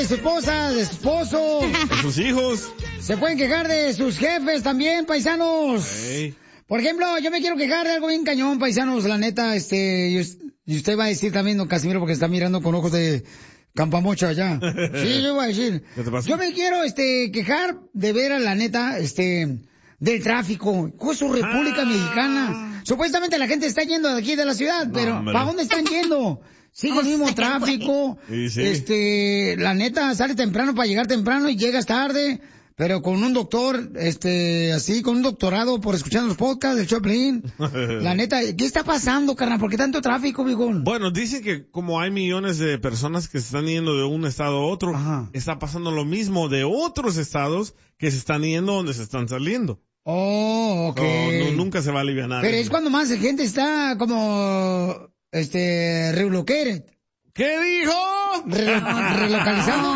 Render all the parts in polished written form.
de su esposa, de su esposo. De sus hijos. Se pueden quejar de sus jefes también, paisanos. Hey. Por ejemplo, yo me quiero quejar de algo bien cañón, paisanos, la neta, y usted va a decir también, don Casimiro, porque está mirando con ojos de campamocha allá. Sí, yo voy a decir. ¿Qué te pasa? Yo me quiero, quejar de ver a la neta, del tráfico. ¿Cómo es su República Mexicana? Supuestamente la gente está yendo de aquí de la ciudad, pero ¿para dónde están yendo? Sigue el mismo tráfico. Sí. La neta, sale temprano para llegar temprano y llegas tarde. Pero con un doctor, así, con un doctorado por escuchar los podcasts del Choplin. La neta, ¿qué está pasando, carnal? ¿Por qué tanto tráfico, viejón? Bueno, dicen que como hay millones de personas que se están yendo de un estado a otro, Ajá. está pasando lo mismo de otros estados que se están yendo donde se están saliendo. Oh, ok. Nunca se va a aliviar nada. Pero es cuando más gente está como, relocated. ¿Qué dijo? Relocalizado.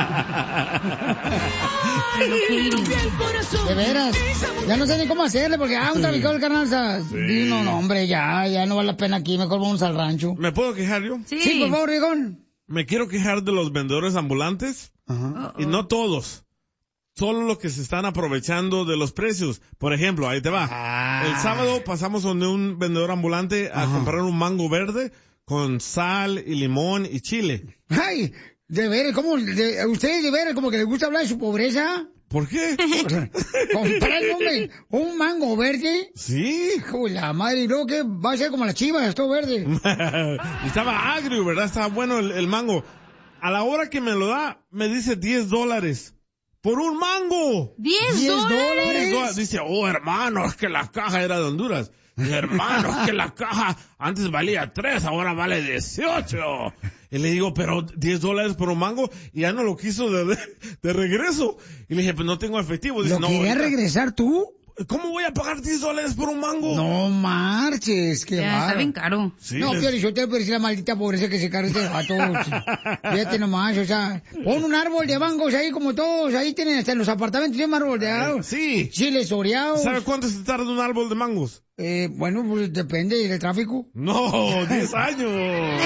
De veras. Ya no sé ni cómo hacerle porque, un traficador, carnal, no, hombre, ya no vale la pena aquí, mejor vamos al rancho. ¿Me puedo quejar yo? Sí, por favor, viejón. Me quiero quejar de los vendedores ambulantes. Ajá. Y no todos. Solo los que se están aprovechando de los precios. Por ejemplo, ahí te va. El sábado pasamos donde un vendedor ambulante a comprar un mango verde con sal y limón y chile. Ay, de veras, ustedes de veras como que les gusta hablar de su pobreza. ¿Por qué? Comprar, hombre, un mango verde. Sí. Hijo de la madre, y luego que va a ser como las chivas, todo verde. Estaba agrio, ¿verdad? Estaba bueno el mango. A la hora que me lo da, me dice $10. ¡Por un mango! $10. Dice, hermano, es que la caja era de Honduras. Dice, hermano, es que la caja antes valía 3, ahora vale 18. Y le digo, pero $10 por un mango, y ya no lo quiso de regreso. Y le dije, pues no tengo efectivo. Dice, ¿Lo querías regresar tú? ¿Cómo voy a pagar $10 por un mango? No marches, qué Ya, está bien caro. Sí, no, Pio Lizotelo, pero es la maldita pobreza que se carga este vato. Fíjate nomás, pon un árbol de mangos ahí como todos, ahí tienen hasta en los apartamentos, tienen árbol de mangos. Sí. Chiles oreados. ¿Sabe cuánto se tarda un árbol de mangos? Bueno, pues depende del tráfico. No, 10 años.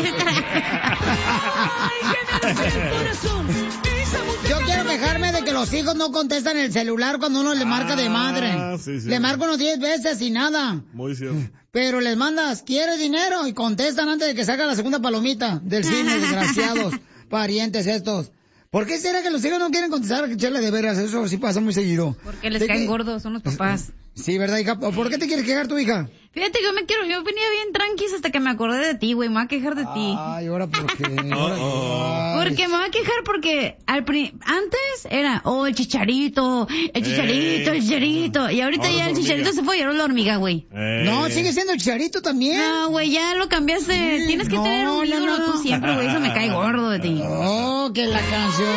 Yo quiero quejarme de que los hijos no contestan el celular cuando uno le marca de madre. Sí. Le marco unos 10 veces y nada. Muy cierto. Pero les mandas, ¿quieres dinero? Y contestan antes de que salga la segunda palomita del cine, desgraciados, parientes estos. ¿Por qué será que los hijos no quieren contestar? Chela, de veras, eso sí pasa muy seguido. Porque les caen gordos, son los papás. Sí, ¿verdad, hija? ¿Por qué te quieres quejar tu hija? Fíjate, yo venía bien tranquis hasta que me acordé de ti, güey, me voy a quejar de ti. Ay, ¿ahora por qué? Porque me voy a quejar porque antes era, el chicharito, el chicharito, y ahorita ya el chicharito se fue y ahora la hormiga, güey. No, sigue siendo el chicharito también. No, güey, ya lo cambiaste. Tienes que tener un ídolo tú siempre, güey, eso me cae gordo de ti. Oh, que la canción.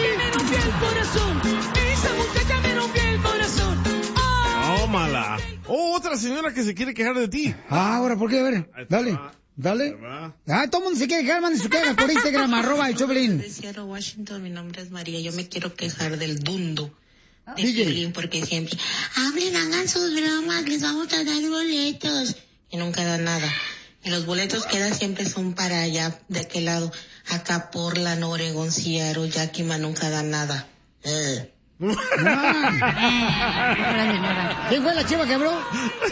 Tómala. Otra señora que se quiere quejar de ti. Ahora, ¿por qué? A ver, dale. Todo el mundo se quiere quejar, mande su queja por Instagram, @el Choplin. De Seattle, Washington, mi nombre es María. Yo me quiero quejar del dundo de DJ. Piolín, porque siempre, hablen, hagan sus bromas, les vamos a dar boletos. Y nunca dan nada. Y los boletos que dan siempre son para allá, de aquel lado. Acá, Portland, Oregon, Seattle, Yakima, nunca dan nada. ¿Quién fue la chiva que habló?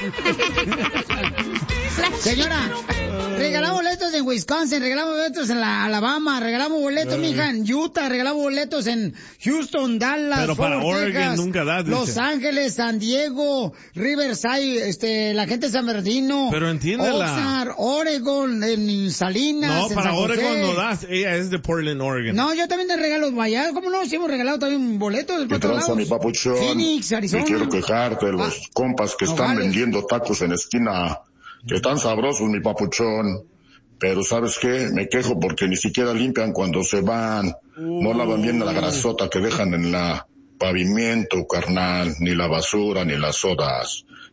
Señora, regalamos boletos en Wisconsin, regalamos boletos en Alabama, regalamos boletos, mija, en Utah, regalamos boletos en Houston, Dallas, pero para Fort Oregon Texas, nunca das, Los dice. Ángeles, San Diego, Riverside, la gente de San Bernardino, Pero entiéndela. Oxnard, Oregon, en Salinas, No, en para San José. Oregon no das. Ella es de Portland, Oregon. No, yo también te regalo allá. ¿Cómo no? Sí hemos regalado también boletos. ¿Qué tranza, mi papuchón? Phoenix, Arizona. Me quiero quejar de los compas que están Nogales. vendiendo tacos en esquina, que están sabrosos, mi papuchón. Pero ¿sabes qué? Me quejo porque ni siquiera limpian cuando se van. No lavan bien la grasota que dejan en la pavimento, carnal, ni la basura, ni las sodas.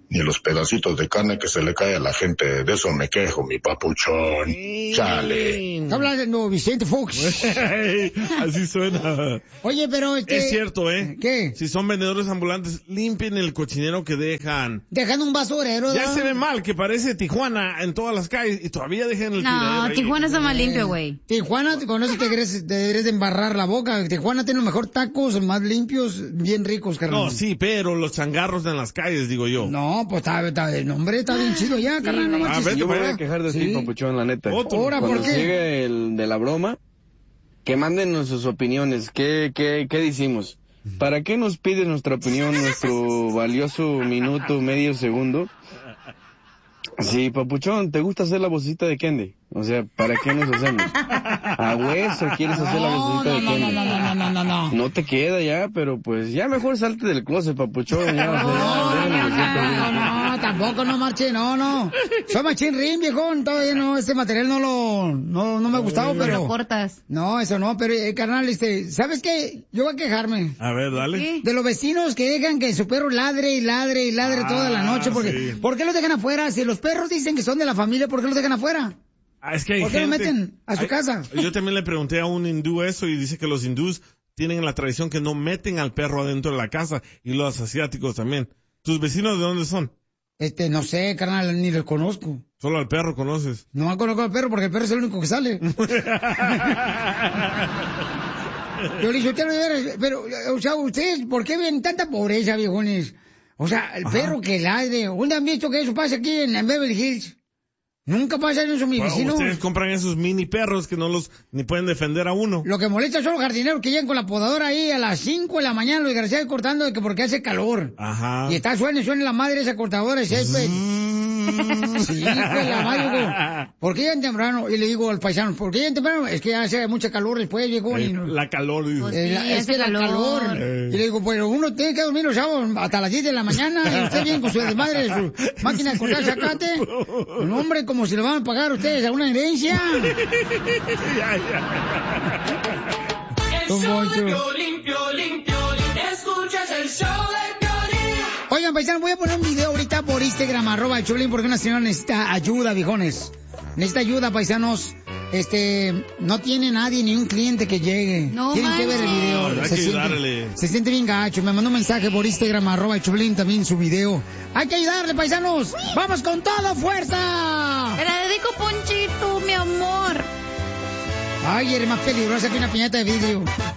ni los pedacitos de carne que se le cae a la gente. De eso me quejo, mi papuchón. Chale. Está hablando Vicente Fox. Así suena. Oye, pero Es cierto, ¿eh? ¿Qué? Si son vendedores ambulantes, limpien el cochinero que dejan. Dejan un basurero. Ya se ve mal, que parece Tijuana en todas las calles y todavía dejan el tiradero ahí. Tijuana está más limpio, güey. Tijuana, con eso te deberías de embarrar la boca. Tijuana tiene los mejor tacos, más limpios, bien ricos, carnal. No, sí, pero los changarros en las calles, digo yo. No, pues el nombre está bien chido ya, carnal. No manches. vete Yo me para voy a allá. quejar de ti, papuchón, la neta. Ahora, Cuando ¿por qué? llegue el de la broma, que manden sus opiniones. ¿Qué decimos? ¿Para qué nos pide nuestra opinión, nuestro valioso minuto, medio segundo? Sí, papuchón, ¿te gusta hacer la vocecita de Kendi? O sea, ¿para qué nos hacemos? ¿A hueso quieres hacer la vocecita de Kendi? No. No te queda ya, pero pues ya mejor salte del closet, papuchón. Ya, No, tampoco, no marche, no. Soy machín rin, viejón, todavía no, este material no me ha gustado, pero... Lo cortas. No, eso no, pero carnal, ¿sabes qué? Yo voy a quejarme. A ver, dale. ¿Qué? De los vecinos que dejan que su perro ladre toda la noche, porque sí. ¿por qué los dejan afuera? Si los perros dicen que son de la familia, ¿por qué los dejan afuera? Es que hay ¿Por qué lo gente- meten a su casa? Yo también le pregunté a un hindú eso y dice que los hindús tienen la tradición que no meten al perro adentro de la casa y los asiáticos también. ¿Tus vecinos de dónde son? No sé, carnal, ni los conozco. Solo al perro conoces. No conozco al perro porque el perro es el único que sale. Yo le dije, pero, o sea, ustedes, ¿por qué ven tanta pobreza, viejones? O sea, el perro que ladre. ¿Dónde han visto que eso pasa aquí en Beverly Hills? Nunca pasa eso, mi vecino. Ustedes compran esos mini perros que no los ni pueden defender a uno. Lo que molesta son los jardineros que llegan con la podadora ahí a las 5 de la mañana, los desgraciados cortando de que porque hace calor. Ajá. Y está suena la madre esa cortadora de césped. Sí, pues la madre, digo, ¿por qué llegan temprano? Y le digo al paisano, ¿por qué llegan temprano? Es que hace mucha calor después, viejo. La calor, dice. Pues sí, Es hace que la calor. Y le digo, pues uno tiene que dormir los sábados hasta las 10 de la mañana y usted viene con su desmadre, su máquina de cortar zacate. Un hombre como si le van a pagar a ustedes a una herencia. Escuchas el show de Piolín. Oigan, paisanos, voy a poner un video ahorita por Instagram, @Choplin, porque una señora necesita ayuda, viejones. Necesita ayuda, paisanos. No tiene nadie, ni un cliente que llegue. No Tienen que ver el manches. video. Hay que ayudarle. Se siente bien gacho. Me mandó un mensaje por Instagram, @Choplin, también su video. Hay que ayudarle, paisanos. ¡Vamos con toda fuerza! Te la dedico, Ponchito, mi amor. Ay, eres más peligrosa que una piñata de vidrio.